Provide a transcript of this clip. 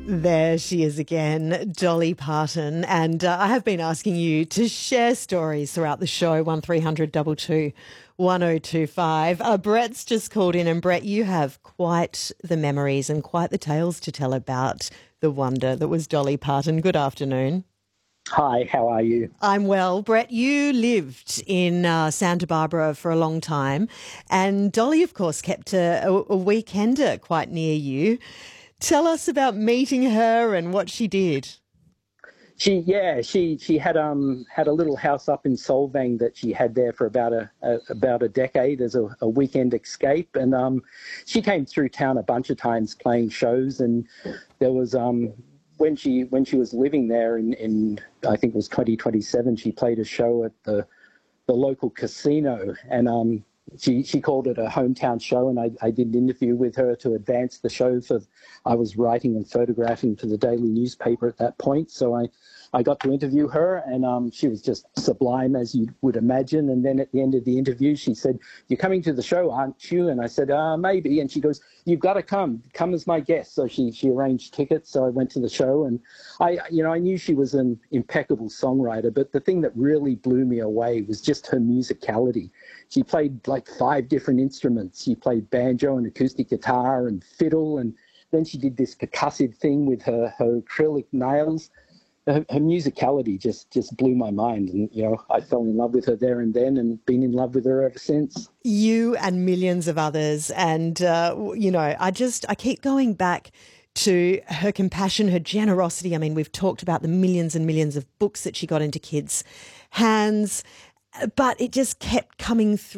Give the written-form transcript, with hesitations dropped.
There she is again, Dolly Parton. And I have been asking you to share stories throughout the show, 1300 222 1025. Brett's just called in, and Brett, you have quite the memories and quite the tales to tell about the wonder that was Dolly Parton. Good afternoon. Hi, how are you? I'm well. Brett, you lived in Santa Barbara for a long time, and Dolly, of course, kept a weekender quite near you. Tell us about meeting her and what she did. She had a little house up in Solvang that she had there for about a decade as a weekend escape, and she came through town a bunch of times playing shows. And there was when she was living there in I think it was 2027, she played a show at the local casino, and she called it a hometown show, and I did an interview with her to advance the show. I was writing and photographing for the daily newspaper at that point, so I got to interview her, and she was just sublime, as you would imagine. And then at the end of the interview, she said, "You're coming to the show, aren't you?" And I said, "Maybe." And she goes, "You've got to come as my guest." So she arranged tickets, so I went to the show, and I knew she was an impeccable songwriter, but the thing that really blew me away was just her musicality. She played like 5 different instruments. She played banjo and acoustic guitar and fiddle, and then she did this percussive thing with her acrylic nails. Her musicality just blew my mind, and I fell in love with her there and then, and been in love with her ever since. You and millions of others, and I keep going back to her compassion, her generosity. I mean, we've talked about the millions and millions of books that she got into kids' hands, but it just kept coming through.